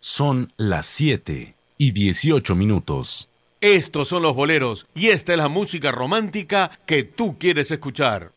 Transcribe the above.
Son las 7:18. Estos son los boleros y esta es la música romántica que tú quieres escuchar.